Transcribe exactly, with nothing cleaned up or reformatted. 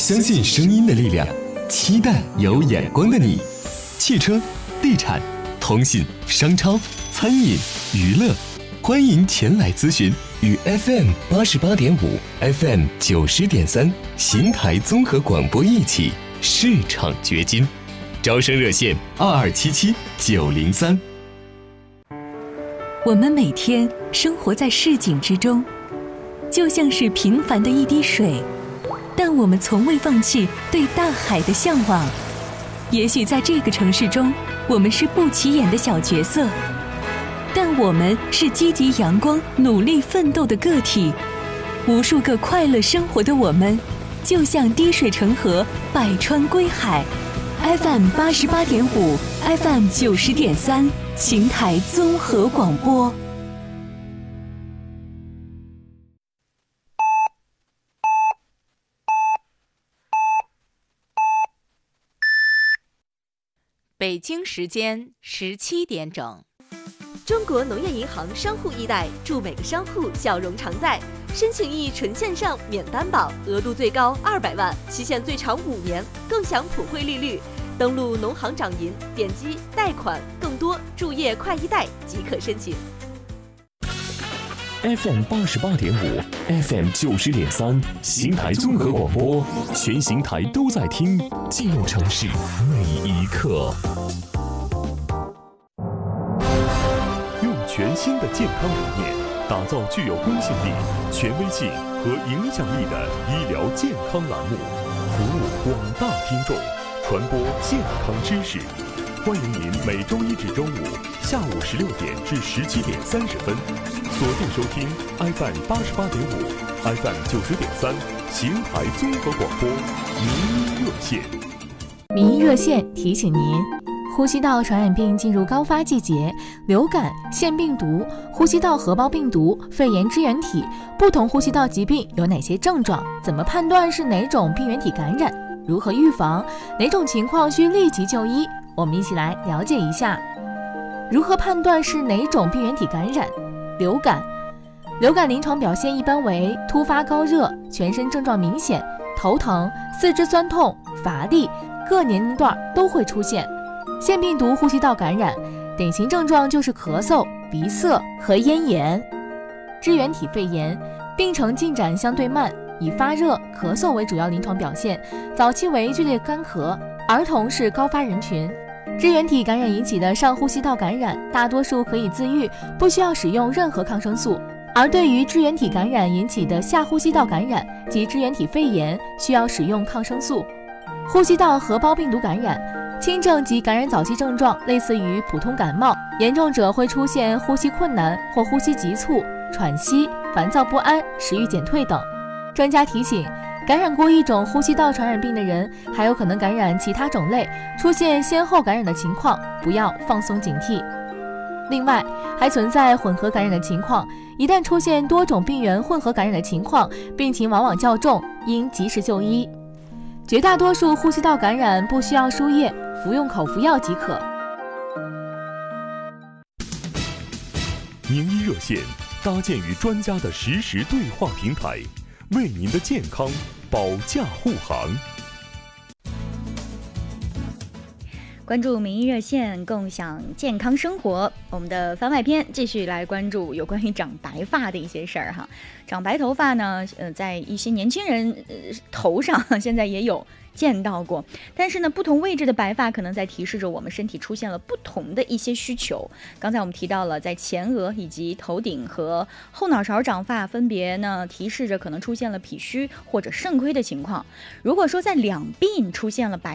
相信声音的力量，期待有眼光的你。汽车、地产、通信、商超、餐饮、娱乐，欢迎前来咨询。与 F M 八十八点五、F M 九十点三邢台综合广播一起市场掘金，招生热线二二七七九零三。 我们每天生活在市井之中，就像是平凡的一滴水，但我们从未放弃对大海的向往。也许在这个城市中，我们是不起眼的小角色，但我们是积极阳光、努力奋斗的个体。无数个快乐生活的我们，就像滴水成河，百川归海。F M 八十八点五 ，F M 九十点三，邢台综合广播。 北京时间十七点整。 中国农业银行商户易贷，祝每个商户笑容常在。申请易纯线上免担保，额度最高二百万，期限最长五年，更享普惠利率。登录农行掌银，点击贷款更多助业快易贷即可申请。 F M 八十八点五 ，F M 九十点三，邢台综合广播，全邢台都在听，记录城市每一刻。 用全新的健康理念，打造具有公信力、权威性和影响力的医疗健康栏目，服务广大听众，传播健康知识。欢迎您每周一至周五下午十六点至十七点三十分，锁定收听 F M 八十八点五、F M 九十点三邢台综合广播民医热线。 民医热线提醒您：呼吸道传染病进入高发季节，流感、腺病毒、呼吸道合胞病毒、肺炎支原体，不同呼吸道疾病有哪些症状？怎么判断是哪种病原体感染？如何预防？哪种情况需立即就医？我们一起来了解一下。如何判断是哪种病原体感染？流感，流感临床表现一般为突发高热，全身症状明显，头疼、四肢酸痛、乏力，各年龄段都会出现。腺病毒呼吸道感染，典型症状就是咳嗽、鼻塞和咽炎。支原体肺炎，病程进展相对慢，以发热、咳嗽为主要临床表现，早期为剧烈干咳，儿童是高发人群。支原体感染引起的上呼吸道感染，大多数可以自愈，不需要使用任何抗生素。而对于支原体感染引起的下呼吸道感染及支原体肺炎，需要使用抗生素。呼吸道合胞病毒感染，轻症及感染早期症状类似于普通感冒，严重者会出现呼吸困难或呼吸急促、喘息、烦躁不安、食欲减退等。专家提醒，感染过一种呼吸道传染病的人，还有可能感染其他种类，出现先后感染的情况，不要放松警惕。另外，还存在混合感染的情况，一旦出现多种病原混合感染的情况，病情往往较重，应及时就医。绝大多数呼吸道感染不需要输液，服用口服药即可。 名医热线搭建于专家的实时对话平台，为您的健康保驾护航。 关注民医热线，共享健康生活。我们的番外篇继续来关注有关于长白发的一些事儿哈。长白头发呢，呃，在一些年轻人、呃、头上现在也有见到过，但是呢，不同位置的白发可能在提示着我们身体出现了不同的一些需求。刚才我们提到了，在前额以及头顶和后脑勺长发，分别呢提示着可能出现了脾虚或者肾亏的情况。如果说在两鬓出现了白